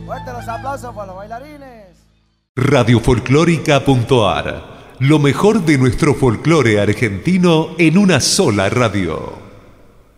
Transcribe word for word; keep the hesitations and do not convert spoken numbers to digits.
Fuerte los aplausos para los bailarines. Radiofolclórica.ar. Lo mejor de nuestro folclore argentino en una sola radio.